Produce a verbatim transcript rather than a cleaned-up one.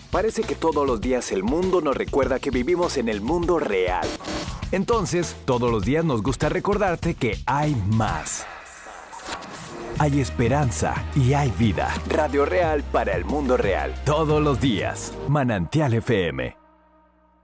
Parece que todos los días el mundo nos recuerda que vivimos en el mundo real. Entonces, todos los días nos gusta recordarte que hay más. Hay esperanza y hay vida. Radio Real para el mundo real. Todos los días. Manantial F M.